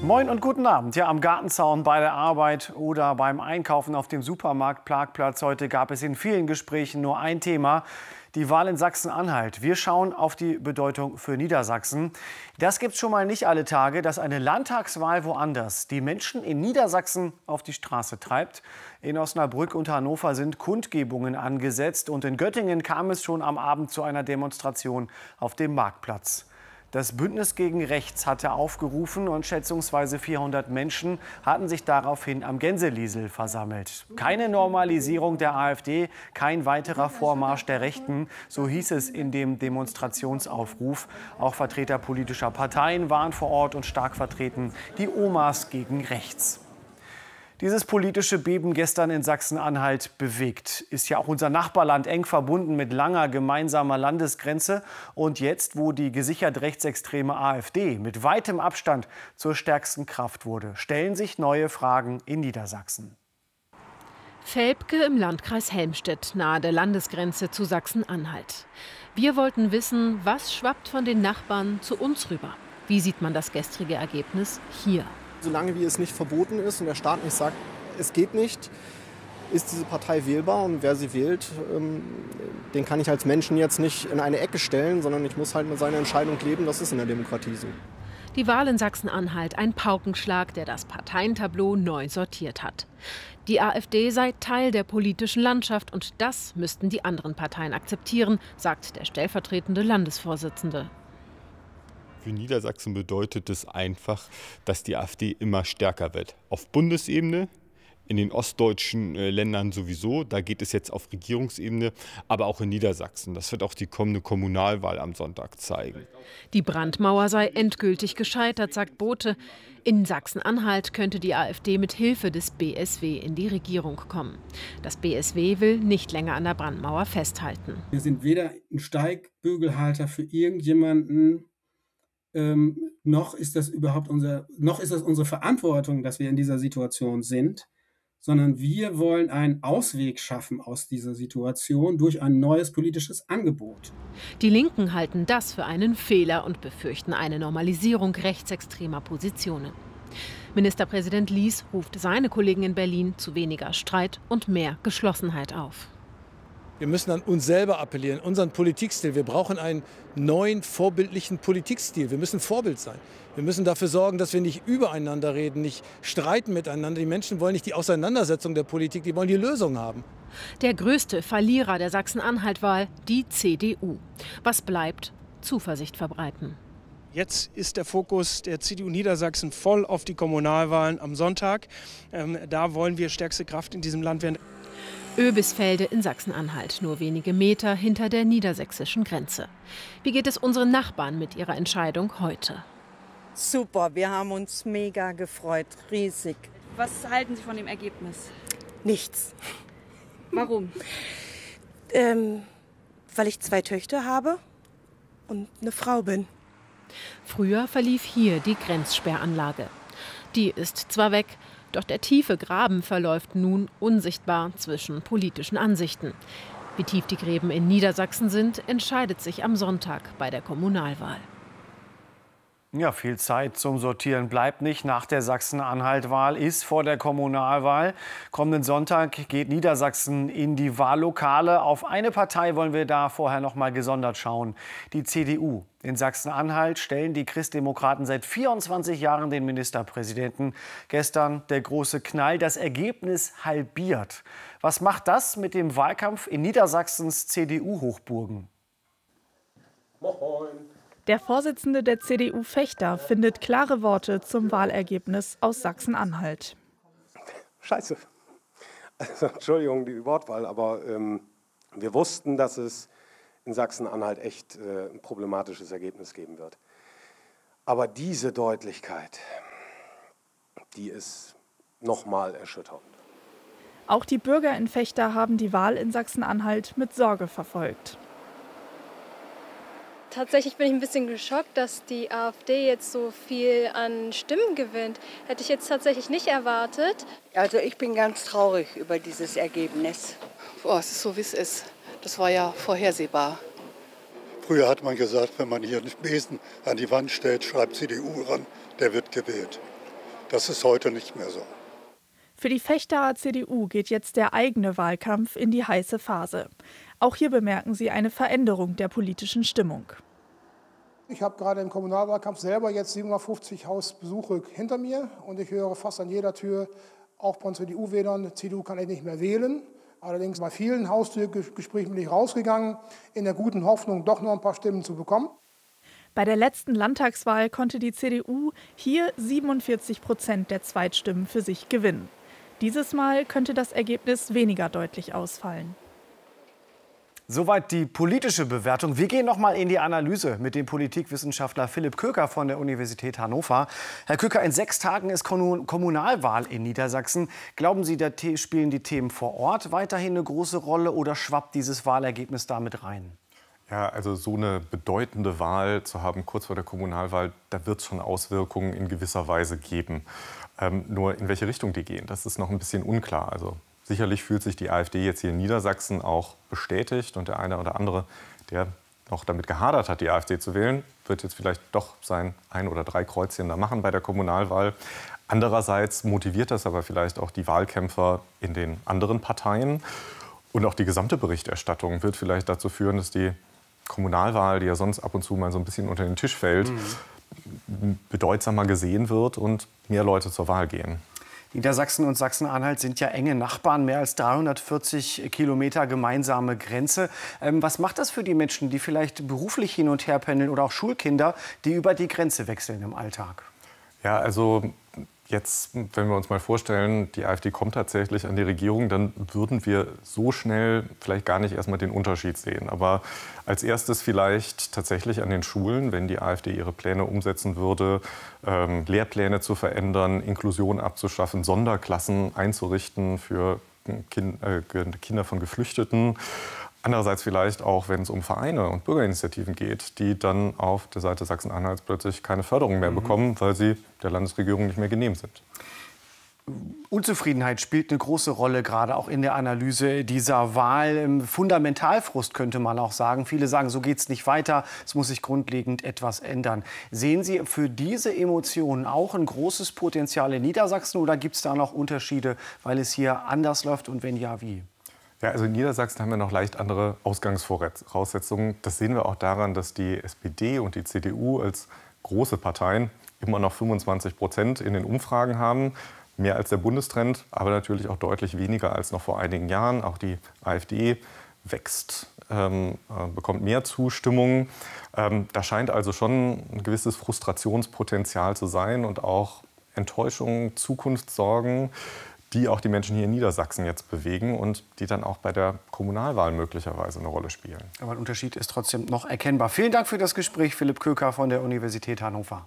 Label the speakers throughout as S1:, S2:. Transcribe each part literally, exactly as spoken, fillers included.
S1: Moin und guten Abend. Ja, am Gartenzaun, bei der Arbeit oder beim Einkaufen auf dem Supermarktparkplatz. Heute gab es in vielen Gesprächen nur ein Thema: die Wahl in Sachsen-Anhalt. Wir schauen auf die Bedeutung für Niedersachsen. Das gibt's schon mal nicht alle Tage, dass eine Landtagswahl woanders die Menschen in Niedersachsen auf die Straße treibt. In Osnabrück und Hannover sind Kundgebungen angesetzt und in Göttingen kam es schon am Abend zu einer Demonstration auf dem Marktplatz. Das Bündnis gegen Rechts hatte aufgerufen und schätzungsweise vierhundert Menschen hatten sich daraufhin am Gänseliesel versammelt. Keine Normalisierung der AfD, kein weiterer Vormarsch der Rechten, so hieß es in dem Demonstrationsaufruf. Auch Vertreter politischer Parteien waren vor Ort und stark vertreten, die Omas gegen Rechts. Dieses politische Beben gestern in Sachsen-Anhalt bewegt. Ist ja auch unser Nachbarland eng verbunden mit langer gemeinsamer Landesgrenze. Und jetzt, wo die gesichert rechtsextreme AfD mit weitem Abstand zur stärksten Kraft wurde, stellen sich neue Fragen in Niedersachsen.
S2: Velpke im Landkreis Helmstedt, nahe der Landesgrenze zu Sachsen-Anhalt. Wir wollten wissen, was schwappt von den Nachbarn zu uns rüber? Wie sieht man das gestrige Ergebnis hier?
S3: Solange wie es nicht verboten ist und der Staat nicht sagt, es geht nicht, ist diese Partei wählbar. Und wer sie wählt, den kann ich als Menschen jetzt nicht in eine Ecke stellen, sondern ich muss halt mit seiner Entscheidung leben. Das ist in der Demokratie so.
S2: Die Wahl in Sachsen-Anhalt, ein Paukenschlag, der das Parteientableau neu sortiert hat. Die AfD sei Teil der politischen Landschaft und das müssten die anderen Parteien akzeptieren, sagt der stellvertretende Landesvorsitzende.
S4: Für Niedersachsen bedeutet es einfach, dass die AfD immer stärker wird. Auf Bundesebene, in den ostdeutschen Ländern sowieso, da geht es jetzt auf Regierungsebene, aber auch in Niedersachsen. Das wird auch die kommende Kommunalwahl am Sonntag zeigen.
S2: Die Brandmauer sei endgültig gescheitert, sagt Bote. In Sachsen-Anhalt könnte die AfD mit Hilfe des B S W in die Regierung kommen. Das B S W will nicht länger an der Brandmauer festhalten.
S5: Wir sind weder ein Steigbügelhalter für irgendjemanden, Ähm, noch ist das überhaupt unser, noch ist das unsere Verantwortung, dass wir in dieser Situation sind, sondern wir wollen einen Ausweg schaffen aus dieser Situation durch ein neues politisches Angebot.
S2: Die Linken halten das für einen Fehler und befürchten eine Normalisierung rechtsextremer Positionen. Ministerpräsident Lies ruft seine Kollegen in Berlin zu weniger Streit und mehr Geschlossenheit auf.
S6: Wir müssen an uns selber appellieren, unseren Politikstil. Wir brauchen einen neuen, vorbildlichen Politikstil. Wir müssen Vorbild sein. Wir müssen dafür sorgen, dass wir nicht übereinander reden, nicht streiten miteinander. Die Menschen wollen nicht die Auseinandersetzung der Politik, die wollen die Lösung haben.
S2: Der größte Verlierer der Sachsen-Anhalt-Wahl, die C D U. Was bleibt? Zuversicht verbreiten.
S7: Jetzt ist der Fokus der C D U Niedersachsen voll auf die Kommunalwahlen am Sonntag. Ähm, da wollen wir stärkste Kraft in diesem Land werden.
S2: Oebisfelde in Sachsen-Anhalt, nur wenige Meter hinter der niedersächsischen Grenze. Wie geht es unseren Nachbarn mit ihrer Entscheidung heute?
S8: Super, wir haben uns mega gefreut, riesig.
S9: Was halten Sie von dem Ergebnis?
S8: Nichts.
S9: Warum?
S8: ähm, weil ich zwei Töchter habe und eine Frau bin.
S2: Früher verlief hier die Grenzsperranlage. Die ist zwar weg, doch der tiefe Graben verläuft nun unsichtbar zwischen politischen Ansichten. Wie tief die Gräben in Niedersachsen sind, entscheidet sich am Sonntag bei der Kommunalwahl.
S1: Ja, viel Zeit zum Sortieren bleibt nicht. Nach der Sachsen-Anhalt-Wahl ist vor der Kommunalwahl. Kommenden Sonntag geht Niedersachsen in die Wahllokale. Auf eine Partei wollen wir da vorher noch mal gesondert schauen: die C D U. In Sachsen-Anhalt stellen die Christdemokraten seit vierundzwanzig Jahren den Ministerpräsidenten. Gestern der große Knall, das Ergebnis halbiert. Was macht das mit dem Wahlkampf in Niedersachsens C D U-Hochburgen?
S10: Moin. Der Vorsitzende der C D U, Fechter, findet klare Worte zum Wahlergebnis aus Sachsen-Anhalt.
S11: Scheiße. Also, Entschuldigung, die Wortwahl, aber ähm, wir wussten, dass es in Sachsen-Anhalt echt äh, ein problematisches Ergebnis geben wird. Aber diese Deutlichkeit, die ist nochmal erschütternd.
S10: Auch die Bürger in Fechter haben die Wahl in Sachsen-Anhalt mit Sorge verfolgt.
S12: Tatsächlich bin ich ein bisschen geschockt, dass die AfD jetzt so viel an Stimmen gewinnt. Hätte ich jetzt tatsächlich nicht erwartet.
S13: Also ich bin ganz traurig über dieses Ergebnis.
S14: Oh, es ist so, wie es ist. Das war ja vorhersehbar.
S15: Früher hat man gesagt, wenn man hier einen Besen an die Wand stellt, schreibt C D U ran, der wird gewählt. Das ist heute nicht mehr so.
S10: Für die Vechtaer C D U geht jetzt der eigene Wahlkampf in die heiße Phase. Auch hier bemerken sie eine Veränderung der politischen Stimmung.
S16: Ich habe gerade im Kommunalwahlkampf selber jetzt siebenhundertfünfzig Hausbesuche hinter mir und ich höre fast an jeder Tür, auch von C D U-Wählern, C D U kann ich nicht mehr wählen. Allerdings bei vielen Haustürgesprächen bin ich rausgegangen, in der guten Hoffnung, doch noch ein paar Stimmen zu bekommen.
S10: Bei der letzten Landtagswahl konnte die C D U hier siebenundvierzig Prozent der Zweitstimmen für sich gewinnen. Dieses Mal könnte das Ergebnis weniger deutlich ausfallen.
S1: Soweit die politische Bewertung. Wir gehen noch mal in die Analyse mit dem Politikwissenschaftler Philipp Köker von der Universität Hannover. Herr Köker, in sechs Tagen ist Kommunalwahl in Niedersachsen. Glauben Sie, da spielen die Themen vor Ort weiterhin eine große Rolle oder schwappt dieses Wahlergebnis damit rein?
S17: Ja, also so eine bedeutende Wahl zu haben kurz vor der Kommunalwahl, da wird es schon Auswirkungen in gewisser Weise geben. Ähm, nur in welche Richtung die gehen, das ist noch ein bisschen unklar. Also sicherlich fühlt sich die AfD jetzt hier in Niedersachsen auch bestätigt und der eine oder andere, der noch damit gehadert hat, die AfD zu wählen, wird jetzt vielleicht doch sein ein oder drei Kreuzchen da machen bei der Kommunalwahl. Andererseits motiviert das aber vielleicht auch die Wahlkämpfer in den anderen Parteien. Und auch die gesamte Berichterstattung wird vielleicht dazu führen, dass die Kommunalwahl, die ja sonst ab und zu mal so ein bisschen unter den Tisch fällt, mhm. bedeutsamer gesehen wird und mehr Leute zur Wahl gehen.
S1: Niedersachsen und Sachsen-Anhalt sind ja enge Nachbarn, mehr als dreihundertvierzig Kilometer gemeinsame Grenze. Ähm, was macht das für die Menschen, die vielleicht beruflich hin und her pendeln oder auch Schulkinder, die über die Grenze wechseln im Alltag?
S17: Ja, also jetzt, wenn wir uns mal vorstellen, die AfD kommt tatsächlich an die Regierung, dann würden wir so schnell vielleicht gar nicht erst mal den Unterschied sehen. Aber als erstes vielleicht tatsächlich an den Schulen, wenn die AfD ihre Pläne umsetzen würde, ähm, Lehrpläne zu verändern, Inklusion abzuschaffen, Sonderklassen einzurichten für kind, äh, Kinder von Geflüchteten. Andererseits vielleicht auch, wenn es um Vereine und Bürgerinitiativen geht, die dann auf der Seite Sachsen-Anhalts plötzlich keine Förderung mehr bekommen, weil sie der Landesregierung nicht mehr genehm sind.
S1: Unzufriedenheit spielt eine große Rolle, gerade auch in der Analyse dieser Wahl. Fundamentalfrust könnte man auch sagen. Viele sagen, so geht es nicht weiter, es muss sich grundlegend etwas ändern. Sehen Sie für diese Emotionen auch ein großes Potenzial in Niedersachsen oder gibt es da noch Unterschiede, weil es hier anders läuft und wenn ja, wie?
S17: Ja, also in Niedersachsen haben wir noch leicht andere Ausgangsvoraussetzungen. Das sehen wir auch daran, dass die S P D und die C D U als große Parteien immer noch fünfundzwanzig Prozent in den Umfragen haben. Mehr als der Bundestrend, aber natürlich auch deutlich weniger als noch vor einigen Jahren. Auch die AfD wächst, ähm, äh, bekommt mehr Zustimmung. Ähm, da scheint also schon ein gewisses Frustrationspotenzial zu sein und auch Enttäuschung, Zukunftssorgen, die auch die Menschen hier in Niedersachsen jetzt bewegen und die dann auch bei der Kommunalwahl möglicherweise eine Rolle spielen.
S1: Aber der Unterschied ist trotzdem noch erkennbar. Vielen Dank für das Gespräch, Philipp Köker von der Universität Hannover.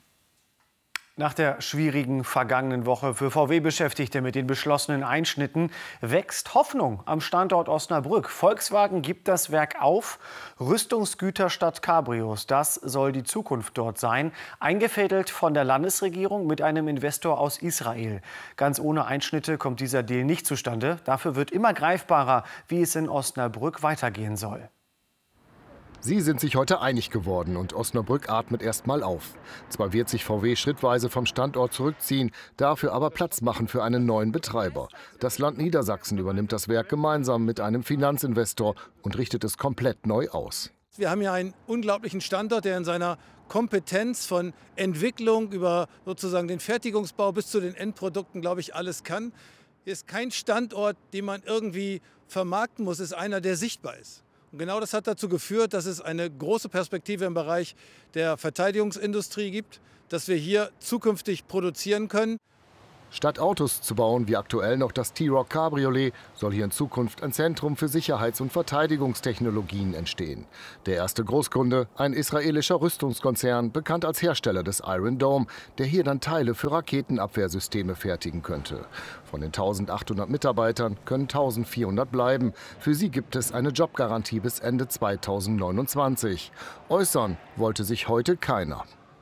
S1: Nach der schwierigen vergangenen Woche für V W-Beschäftigte mit den beschlossenen Einschnitten wächst Hoffnung am Standort Osnabrück. Volkswagen gibt das Werk auf. Rüstungsgüter statt Cabrios, das soll die Zukunft dort sein. Eingefädelt von der Landesregierung mit einem Investor aus Israel. Ganz ohne Einschnitte kommt dieser Deal nicht zustande. Dafür wird immer greifbarer, wie es in Osnabrück weitergehen soll.
S18: Sie sind sich heute einig geworden und Osnabrück atmet erst mal auf. Zwar wird sich V W schrittweise vom Standort zurückziehen, dafür aber Platz machen für einen neuen Betreiber. Das Land Niedersachsen übernimmt das Werk gemeinsam mit einem Finanzinvestor und richtet es komplett neu aus.
S6: Wir haben hier einen unglaublichen Standort, der in seiner Kompetenz von Entwicklung über sozusagen den Fertigungsbau bis zu den Endprodukten, glaube ich, alles kann. Hier ist kein Standort, den man irgendwie vermarkten muss, ist einer, der sichtbar ist. Und genau das hat dazu geführt, dass es eine große Perspektive im Bereich der Verteidigungsindustrie gibt, dass wir hier zukünftig produzieren können.
S18: Statt Autos zu bauen, wie aktuell noch das T-Roc Cabriolet, soll hier in Zukunft ein Zentrum für Sicherheits- und Verteidigungstechnologien entstehen. Der erste Großkunde, ein israelischer Rüstungskonzern, bekannt als Hersteller des Iron Dome, der hier dann Teile für Raketenabwehrsysteme fertigen könnte. Von den eintausendachthundert Mitarbeitern können eintausendvierhundert bleiben. Für sie gibt es eine Jobgarantie bis Ende zweitausendneunundzwanzig. Äußern wollte sich heute keiner.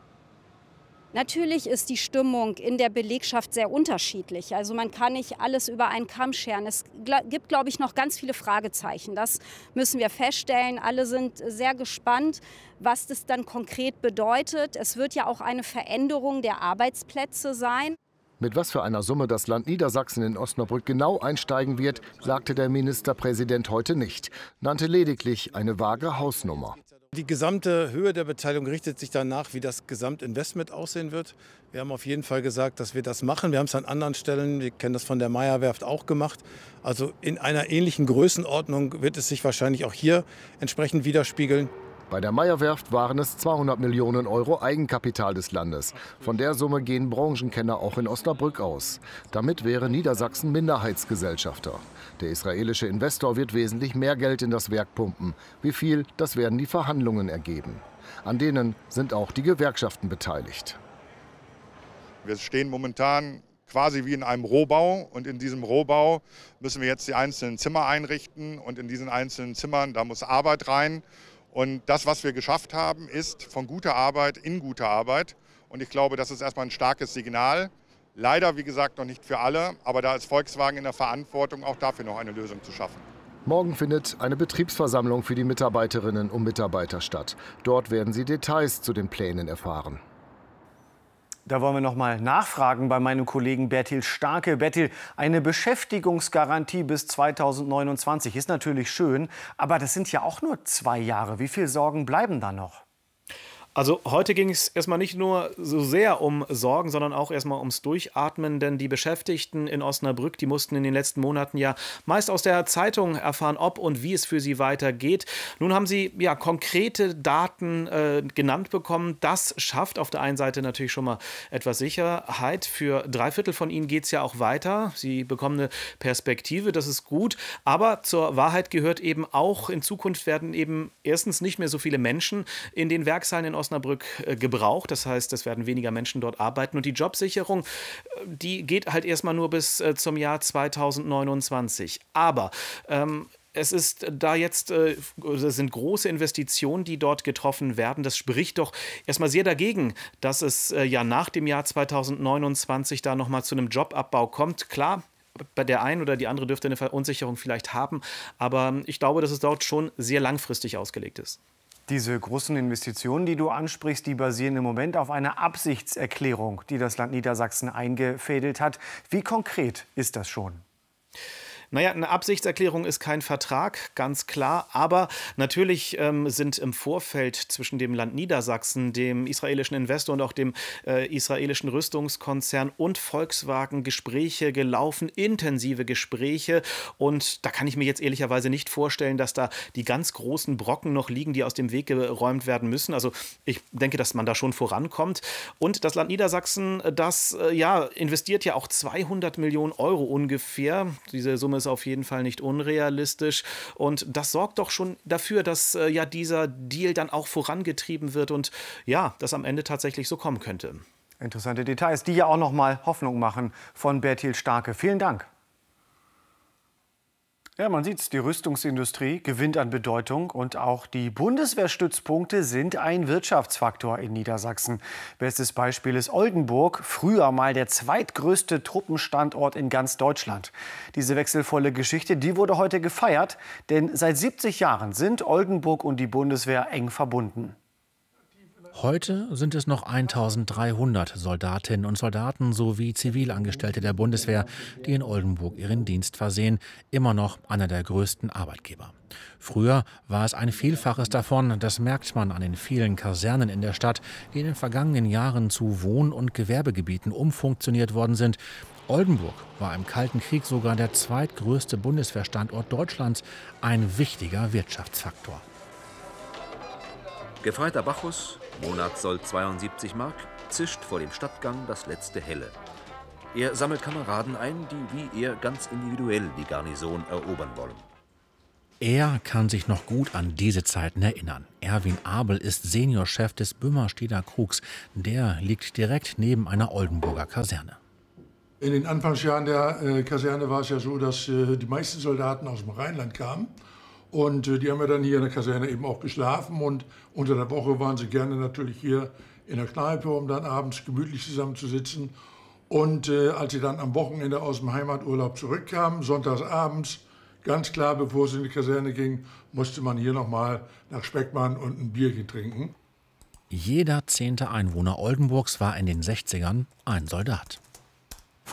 S19: Natürlich ist die Stimmung in der Belegschaft sehr unterschiedlich. Also man kann nicht alles über einen Kamm scheren. Es gibt, glaube ich, noch ganz viele Fragezeichen. Das müssen wir feststellen. Alle sind sehr gespannt, was das dann konkret bedeutet. Es wird ja auch eine Veränderung der Arbeitsplätze sein.
S18: Mit was für einer Summe das Land Niedersachsen in Osnabrück genau einsteigen wird, sagte der Ministerpräsident heute nicht, nannte lediglich eine vage Hausnummer.
S6: Die gesamte Höhe der Beteiligung richtet sich danach, wie das Gesamtinvestment aussehen wird. Wir haben auf jeden Fall gesagt, dass wir das machen. Wir haben es an anderen Stellen, wir kennen das von der Meyer-Werft auch gemacht. Also in einer ähnlichen Größenordnung wird es sich wahrscheinlich auch hier entsprechend widerspiegeln.
S18: Bei der Meyer-Werft waren es zweihundert Millionen Euro Eigenkapital des Landes. Von der Summe gehen Branchenkenner auch in Osnabrück aus. Damit wäre Niedersachsen Minderheitsgesellschafter. Der israelische Investor wird wesentlich mehr Geld in das Werk pumpen. Wie viel, das werden die Verhandlungen ergeben. An denen sind auch die Gewerkschaften beteiligt.
S20: Wir stehen momentan quasi wie in einem Rohbau. Und in diesem Rohbau müssen wir jetzt die einzelnen Zimmer einrichten. Und in diesen einzelnen Zimmern, da muss Arbeit rein. Und das, was wir geschafft haben, ist von guter Arbeit in gute Arbeit. Und ich glaube, das ist erstmal ein starkes Signal. Leider, wie gesagt, noch nicht für alle. Aber da ist Volkswagen in der Verantwortung, auch dafür noch eine Lösung zu schaffen.
S18: Morgen findet eine Betriebsversammlung für die Mitarbeiterinnen und Mitarbeiter statt. Dort werden sie Details zu den Plänen erfahren.
S1: Da wollen wir noch mal nachfragen bei meinem Kollegen Bertil Starke. Bertil, eine Beschäftigungsgarantie bis zweitausendneunundzwanzig ist natürlich schön, aber das sind ja auch nur zwei Jahre. Wie viele Sorgen bleiben da noch?
S21: Also heute ging es erstmal nicht nur so sehr um Sorgen, sondern auch erstmal ums Durchatmen, denn die Beschäftigten in Osnabrück, die mussten in den letzten Monaten ja meist aus der Zeitung erfahren, ob und wie es für sie weitergeht. Nun haben sie ja konkrete Daten äh, genannt bekommen. Das schafft auf der einen Seite natürlich schon mal etwas Sicherheit. Für drei Viertel von ihnen geht es ja auch weiter. Sie bekommen eine Perspektive, das ist gut. Aber zur Wahrheit gehört eben auch, in Zukunft werden eben erstens nicht mehr so viele Menschen in den Werkshallen in Osnabrück Osnabrück gebraucht. Das heißt, es werden weniger Menschen dort arbeiten. Und die Jobsicherung, die geht halt erstmal nur bis äh, zum Jahr zweitausendneunundzwanzig. Aber ähm, es ist da jetzt, äh, es sind große Investitionen, die dort getroffen werden. Das spricht doch erstmal sehr dagegen, dass es äh, ja nach dem Jahr zweitausendneunundzwanzig da nochmal zu einem Jobabbau kommt. Klar, bei der einen oder die andere dürfte eine Verunsicherung vielleicht haben. Aber ich glaube, dass es dort schon sehr langfristig ausgelegt ist.
S1: Diese großen Investitionen, die du ansprichst, die basieren im Moment auf einer Absichtserklärung, die das Land Niedersachsen eingefädelt hat. Wie konkret ist das schon?
S21: Naja, eine Absichtserklärung ist kein Vertrag, ganz klar. Aber natürlich ähm, sind im Vorfeld zwischen dem Land Niedersachsen, dem israelischen Investor und auch dem äh, israelischen Rüstungskonzern und Volkswagen Gespräche gelaufen, intensive Gespräche. Und da kann ich mir jetzt ehrlicherweise nicht vorstellen, dass da die ganz großen Brocken noch liegen, die aus dem Weg geräumt werden müssen. Also ich denke, dass man da schon vorankommt. Und das Land Niedersachsen, das äh, ja, investiert ja auch zweihundert Millionen Euro ungefähr. Diese Summe ist auf jeden Fall nicht unrealistisch. Und das sorgt doch schon dafür, dass äh, ja dieser Deal dann auch vorangetrieben wird und ja, das am Ende tatsächlich so kommen könnte.
S1: Interessante Details, die ja auch noch mal Hoffnung machen von Bertil Starke. Vielen Dank. Ja, man sieht es, die Rüstungsindustrie gewinnt an Bedeutung und auch die Bundeswehrstützpunkte sind ein Wirtschaftsfaktor in Niedersachsen. Bestes Beispiel ist Oldenburg, früher mal der zweitgrößte Truppenstandort in ganz Deutschland. Diese wechselvolle Geschichte, die wurde heute gefeiert, denn seit siebzig Jahren sind Oldenburg und die Bundeswehr eng verbunden.
S22: Heute sind es noch eintausenddreihundert Soldatinnen und Soldaten sowie Zivilangestellte der Bundeswehr, die in Oldenburg ihren Dienst versehen, immer noch einer der größten Arbeitgeber. Früher war es ein Vielfaches davon, das merkt man an den vielen Kasernen in der Stadt, die in den vergangenen Jahren zu Wohn- und Gewerbegebieten umfunktioniert worden sind. Oldenburg war im Kalten Krieg sogar der zweitgrößte Bundeswehrstandort Deutschlands, ein wichtiger Wirtschaftsfaktor.
S23: Gefreiter Bacchus, Monatssold zweiundsiebzig Mark, zischt vor dem Stadtgang das letzte Helle. Er sammelt Kameraden ein, die wie er ganz individuell die Garnison erobern wollen.
S22: Er kann sich noch gut an diese Zeiten erinnern. Erwin Abel ist Seniorchef des Böhmersteder Krugs. Der liegt direkt neben einer Oldenburger Kaserne.
S24: In den Anfangsjahren der äh, Kaserne war es ja so, dass äh, die meisten Soldaten aus dem Rheinland kamen. Und äh, die haben ja dann hier in der Kaserne eben auch geschlafen. Und unter der Woche waren sie gerne natürlich hier in der Kneipe, um dann abends gemütlich zusammenzusitzen. Und äh, als sie dann am Wochenende aus dem Heimaturlaub zurückkamen, sonntagsabends, ganz klar, bevor es in die Kaserne ging, musste man hier nochmal nach Speckmann und ein Bierchen trinken.
S22: Jeder zehnte Einwohner Oldenburgs war in den sechzigern ein Soldat.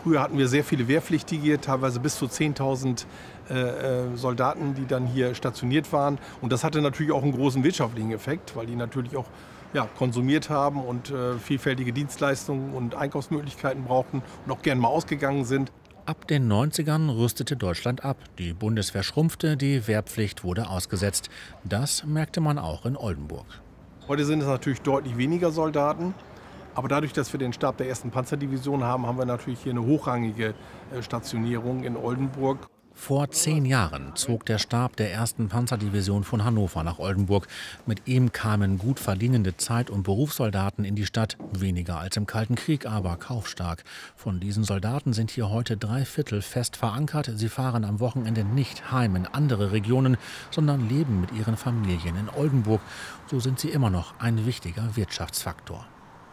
S3: Früher hatten wir sehr viele Wehrpflichtige, teilweise bis zu zehntausend äh, Soldaten, die dann hier stationiert waren. Und das hatte natürlich auch einen großen wirtschaftlichen Effekt, weil die natürlich auch ja, konsumiert haben und äh, vielfältige Dienstleistungen und Einkaufsmöglichkeiten brauchten und auch gern mal ausgegangen sind.
S22: Ab den neunzigern rüstete Deutschland ab. Die Bundeswehr schrumpfte, die Wehrpflicht wurde ausgesetzt. Das merkte man auch in Oldenburg.
S3: Heute sind es natürlich deutlich weniger Soldaten. Aber dadurch, dass wir den Stab der ersten Panzerdivision haben, haben wir natürlich hier eine hochrangige Stationierung in Oldenburg.
S22: Vor zehn Jahren zog der Stab der ersten Panzerdivision von Hannover nach Oldenburg. Mit ihm kamen gut verdienende Zeit- und Berufssoldaten in die Stadt. Weniger als im Kalten Krieg, aber kaufstark. Von diesen Soldaten sind hier heute drei Viertel fest verankert. Sie fahren am Wochenende nicht heim in andere Regionen, sondern leben mit ihren Familien in Oldenburg. So sind sie immer noch ein wichtiger Wirtschaftsfaktor.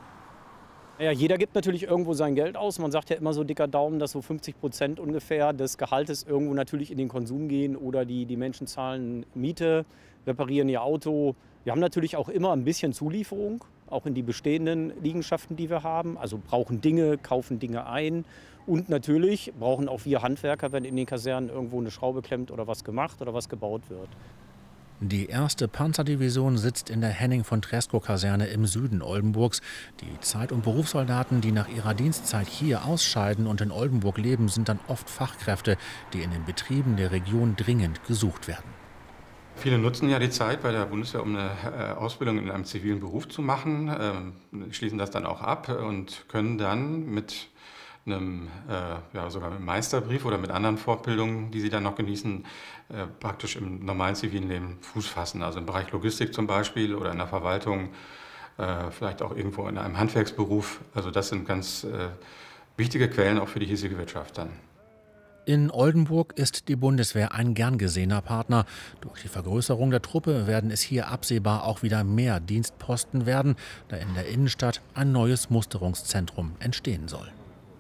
S4: Ja, jeder gibt natürlich irgendwo sein Geld aus. Man sagt ja immer so dicker Daumen, dass so fünfzig Prozent ungefähr des Gehaltes irgendwo natürlich in den Konsum gehen oder die, die Menschen zahlen Miete, reparieren ihr Auto. Wir haben natürlich auch immer ein bisschen Zulieferung, auch in die bestehenden Liegenschaften, die wir haben. Also brauchen Dinge, kaufen Dinge ein und natürlich brauchen auch wir Handwerker, wenn in den Kasernen irgendwo eine Schraube klemmt oder was gemacht oder was gebaut wird.
S22: Die erste Panzerdivision sitzt in der Henning-von-Tresckow-Kaserne im Süden Oldenburgs. Die Zeit- und Berufssoldaten, die nach ihrer Dienstzeit hier ausscheiden und in Oldenburg leben, sind dann oft Fachkräfte, die in den Betrieben der Region dringend gesucht werden.
S5: Viele nutzen ja die Zeit bei der Bundeswehr, um eine Ausbildung in einem zivilen Beruf zu machen, schließen das dann auch ab und können dann mit einem, äh, ja, sogar mit einem Meisterbrief oder mit anderen Fortbildungen, die sie dann noch genießen, äh, praktisch im normalen zivilen Leben Fuß fassen. Also im Bereich Logistik zum Beispiel oder in der Verwaltung, äh, vielleicht auch irgendwo in einem Handwerksberuf. Also das sind ganz äh, wichtige Quellen auch für die hiesige Wirtschaft dann.
S22: In Oldenburg ist die Bundeswehr ein gern gesehener Partner. Durch die Vergrößerung der Truppe werden es hier absehbar auch wieder mehr Dienstposten werden, da in der Innenstadt ein neues Musterungszentrum entstehen soll.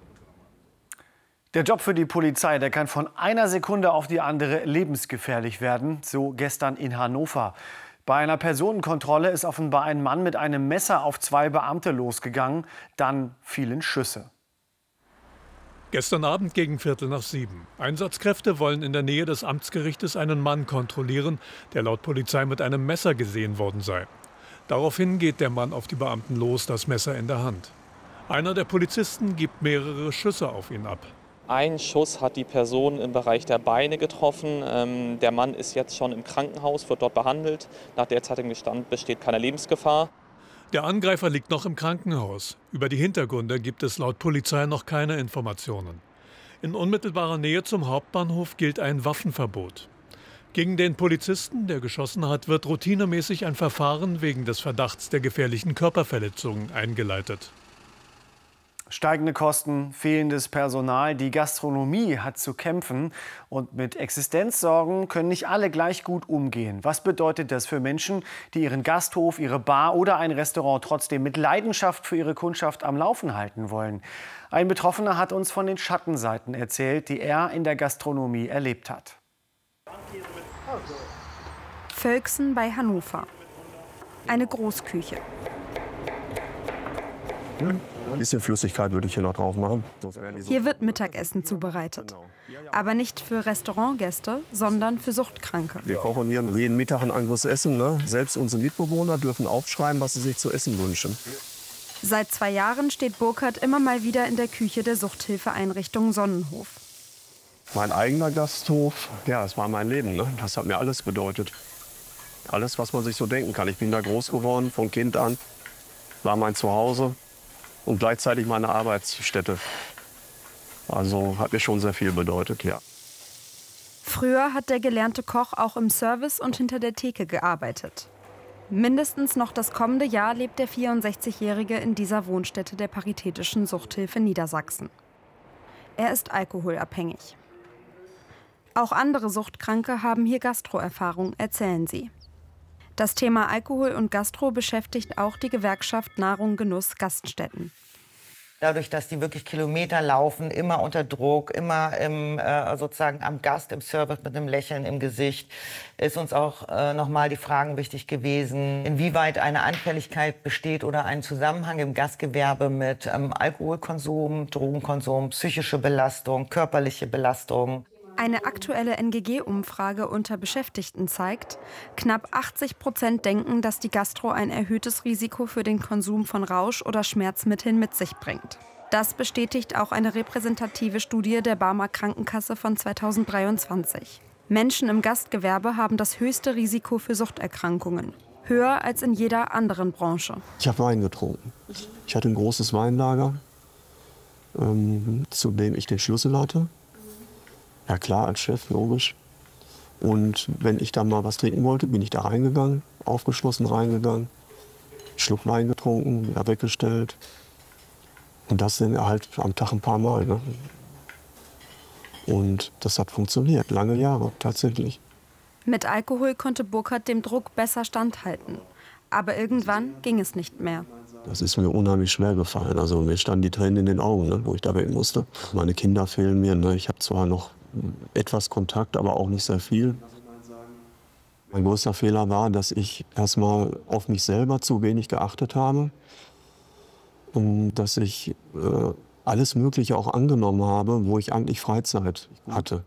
S1: Der Job für die Polizei, der kann von einer Sekunde auf die andere lebensgefährlich werden, so gestern in Hannover. Bei einer Personenkontrolle ist offenbar ein Mann mit einem Messer auf zwei Beamte losgegangen, dann fielen Schüsse.
S7: Gestern Abend gegen Viertel nach sieben. Einsatzkräfte wollen in der Nähe des Amtsgerichtes einen Mann kontrollieren, der laut Polizei mit einem Messer gesehen worden sei. Daraufhin geht der Mann auf die Beamten los, das Messer in der Hand. Einer der Polizisten gibt mehrere Schüsse auf ihn ab.
S25: Ein Schuss hat die Person im Bereich der Beine getroffen. Ähm, der Mann ist jetzt schon im Krankenhaus, wird dort behandelt. Nach derzeitigem Stand besteht keine Lebensgefahr.
S7: Der Angreifer liegt noch im Krankenhaus. Über die Hintergründe gibt es laut Polizei noch keine Informationen. In unmittelbarer Nähe zum Hauptbahnhof gilt ein Waffenverbot. Gegen den Polizisten, der geschossen hat, wird routinemäßig ein Verfahren wegen des Verdachts der gefährlichen Körperverletzung eingeleitet.
S1: Steigende Kosten, fehlendes Personal, die Gastronomie hat zu kämpfen. Und mit Existenzsorgen können nicht alle gleich gut umgehen. Was bedeutet das für Menschen, die ihren Gasthof, ihre Bar oder ein Restaurant trotzdem mit Leidenschaft für ihre Kundschaft am Laufen halten wollen? Ein Betroffener hat uns von den Schattenseiten erzählt, die er in der Gastronomie erlebt hat.
S26: Völksen bei Hannover. Eine Großküche.
S27: Ein bisschen Flüssigkeit würde ich hier noch drauf machen.
S26: Hier wird Mittagessen zubereitet. Aber nicht für Restaurantgäste, sondern für Suchtkranke.
S27: Wir kochen hier jeden Mittag ein anderes Essen. Ne? Selbst unsere Mitbewohner dürfen aufschreiben, was sie sich zu essen wünschen.
S26: Seit zwei Jahren steht Burkhard immer mal wieder in der Küche der Suchthilfeeinrichtung Sonnenhof.
S27: Mein eigener Gasthof, ja, das war mein Leben. Ne? Das hat mir alles bedeutet. Alles, was man sich so denken kann. Ich bin da groß geworden, von Kind an. War mein Zuhause. Und gleichzeitig meine Arbeitsstätte. Also hat mir schon sehr viel bedeutet, ja.
S26: Früher hat der gelernte Koch auch im Service und hinter der Theke gearbeitet. Mindestens noch das kommende Jahr lebt der vierundsechzigjährige in dieser Wohnstätte der Paritätischen Suchthilfe Niedersachsen. Er ist alkoholabhängig. Auch andere Suchtkranke haben hier Gastroerfahrung, erzählen sie. Das Thema Alkohol und Gastro beschäftigt auch die Gewerkschaft Nahrung Genuss Gaststätten.
S2: Dadurch, dass die wirklich Kilometer laufen, immer unter Druck, immer im, äh, sozusagen am Gast, im Service mit einem Lächeln im Gesicht, ist uns auch äh, nochmal die Fragen wichtig gewesen, inwieweit eine Anfälligkeit besteht oder ein Zusammenhang im Gastgewerbe mit ähm, Alkoholkonsum, Drogenkonsum, psychische Belastung, körperliche Belastung.
S26: Eine aktuelle N G G-Umfrage unter Beschäftigten zeigt, knapp achtzig Prozent denken, dass die Gastro ein erhöhtes Risiko für den Konsum von Rausch- oder Schmerzmitteln mit sich bringt. Das bestätigt auch eine repräsentative Studie der Barmer Krankenkasse von zweitausenddreiundzwanzig. Menschen im Gastgewerbe haben das höchste Risiko für Suchterkrankungen. Höher als in jeder anderen Branche.
S27: Ich habe Wein getrunken. Ich hatte ein großes Weinlager, ähm, zu dem ich den Schlüssel hatte. Ja klar, als Chef, logisch. Und wenn ich dann mal was trinken wollte, bin ich da reingegangen, aufgeschlossen reingegangen, Schluck Wein getrunken, wieder weggestellt. Und das sind halt am Tag ein paar Mal. Ne? Und das hat funktioniert, lange Jahre tatsächlich.
S26: Mit Alkohol konnte Burkhard dem Druck besser standhalten. Aber irgendwann ging es nicht mehr.
S27: Das ist mir unheimlich schwer gefallen. Also mir standen die Tränen in den Augen, ne, wo ich da weg musste. Meine Kinder fehlen mir. Ne? Ich habe zwar noch etwas Kontakt, aber auch nicht sehr viel. Mein größter Fehler war, dass ich erstmal auf mich selber zu wenig geachtet habe. Und dass ich äh, alles Mögliche auch angenommen habe, wo ich eigentlich Freizeit hatte.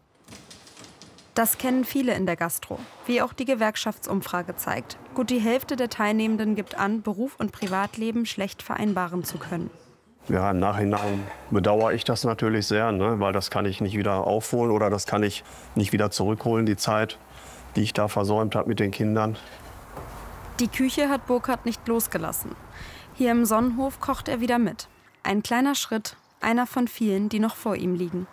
S26: Das kennen viele in der Gastro, wie auch die Gewerkschaftsumfrage zeigt. Gut die Hälfte der Teilnehmenden gibt an, Beruf und Privatleben schlecht vereinbaren zu können.
S27: Ja, im Nachhinein bedauere ich das natürlich sehr, ne? Weil das kann ich nicht wieder aufholen oder das kann ich nicht wieder zurückholen, die Zeit, die ich da versäumt habe mit den Kindern.
S26: Die Küche hat Burkhard nicht losgelassen. Hier im Sonnenhof kocht er wieder mit. Ein kleiner Schritt, einer von vielen, die noch vor ihm liegen.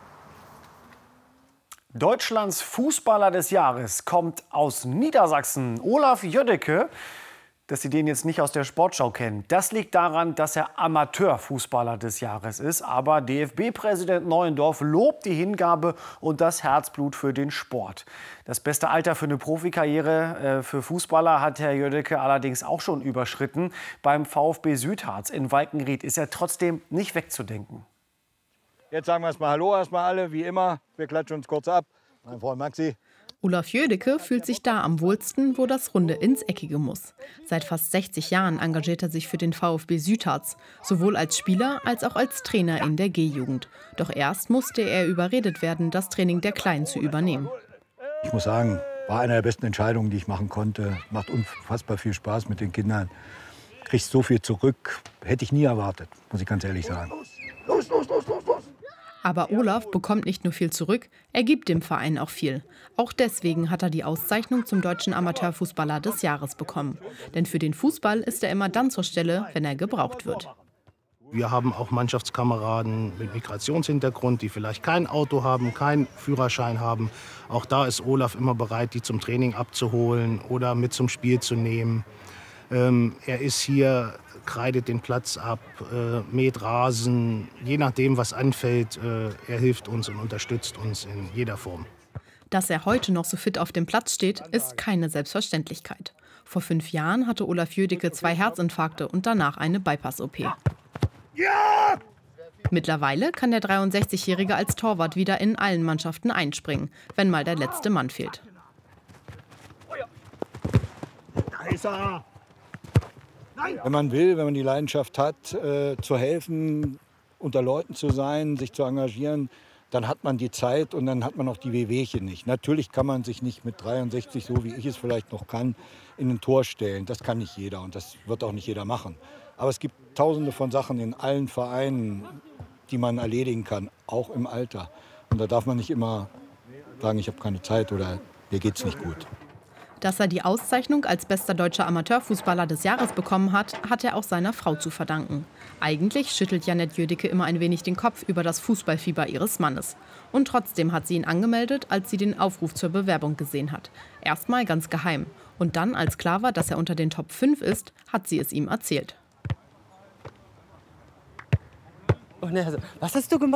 S1: Deutschlands Fußballer des Jahres kommt aus Niedersachsen. Olaf Jödecke. Dass Sie den jetzt nicht aus der Sportschau kennen, das liegt daran, dass er Amateurfußballer des Jahres ist. Aber D F B-Präsident Neuendorf lobt die Hingabe und das Herzblut für den Sport. Das beste Alter für eine Profikarriere äh, für Fußballer hat Herr Jödecke allerdings auch schon überschritten. Beim VfB Südharz in Walkenried ist er trotzdem nicht wegzudenken.
S8: Jetzt sagen wir erstmal Hallo, erstmal alle, wie immer. Wir klatschen uns kurz ab. Mein Freund Maxi.
S9: Olaf Jödecke fühlt sich da am wohlsten, wo das Runde ins Eckige muss. Seit fast sechzig Jahren engagiert er sich für den VfB Südharz, sowohl als Spieler als auch als Trainer in der G-Jugend. Doch erst musste er überredet werden, das Training der Kleinen zu übernehmen.
S8: Ich muss sagen, war eine der besten Entscheidungen, die ich machen konnte. Macht unfassbar viel Spaß mit den Kindern. Kriegst so viel zurück, hätte ich nie erwartet, muss ich ganz ehrlich sagen. Los, los, los, los, los!
S9: Aber Olaf bekommt nicht nur viel zurück, er gibt dem Verein auch viel. Auch deswegen hat er die Auszeichnung zum deutschen Amateurfußballer des Jahres bekommen. Denn für den Fußball ist er immer dann zur Stelle, wenn er gebraucht wird.
S11: Wir haben auch Mannschaftskameraden mit Migrationshintergrund, die vielleicht kein Auto haben, keinen Führerschein haben. Auch da ist Olaf immer bereit, die zum Training abzuholen oder mit zum Spiel zu nehmen. Ähm, er ist hier, kreidet den Platz ab, äh, mäht Rasen, je nachdem, was anfällt. Äh, er hilft uns und unterstützt uns in jeder Form.
S9: Dass er heute noch so fit auf dem Platz steht, ist keine Selbstverständlichkeit. Vor fünf Jahren hatte Olaf Jödecke zwei Herzinfarkte und danach eine Bypass-O P.
S8: Ja!
S9: Mittlerweile kann der dreiundsechzigjährige als Torwart wieder in allen Mannschaften einspringen, wenn mal der letzte Mann fehlt.
S8: Da ist er! Wenn man will, wenn man die Leidenschaft hat, äh, zu helfen, unter Leuten zu sein, sich zu engagieren, dann hat man die Zeit und dann hat man auch die Wehwehchen nicht. Natürlich kann man sich nicht mit dreiundsechzig, so wie ich es vielleicht noch kann, in ein Tor stellen. Das kann nicht jeder und das wird auch nicht jeder machen. Aber es gibt tausende von Sachen in allen Vereinen, die man erledigen kann, auch im Alter. Und da darf man nicht immer sagen, ich habe keine Zeit oder mir geht's nicht gut.
S9: Dass er die Auszeichnung als bester deutscher Amateurfußballer des Jahres bekommen hat, hat er auch seiner Frau zu verdanken. Eigentlich schüttelt Janett Jödecke immer ein wenig den Kopf über das Fußballfieber ihres Mannes. Und trotzdem hat sie ihn angemeldet, als sie den Aufruf zur Bewerbung gesehen hat. Erstmal ganz geheim. Und dann, als klar war, dass er unter den Top fünf ist, hat sie es ihm erzählt.
S12: Und er so, was hast du gemacht?